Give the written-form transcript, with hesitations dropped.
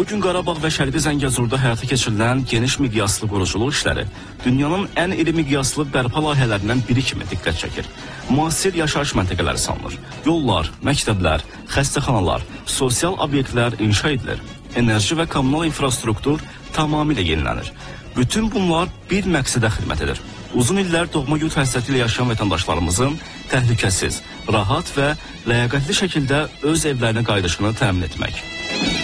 Bugün Qarabağ və Şərqi Zəngəzurda həyata keçirilən geniş miqyaslı quruculuq işləri dünyanın ən iri miqyaslı bərpa layihələrindən biri kimi diqqət çəkir. Müasir yaşayış məntəqələri salınır. Yollar, məktəblər, xəstəxanalar, sosial obyektlər inşa edilir. Enerji və kommunal infrastruktur tamamilə yenilənir. Bütün bunlar bir məqsədə xidmət edir. Uzun illər doğma yurd həsrəti ilə yaşayan vətəndaşlarımızın təhlükəsiz, rahat və ləyaqətli şəkildə öz evlərinə qayıdışını təmin etmək.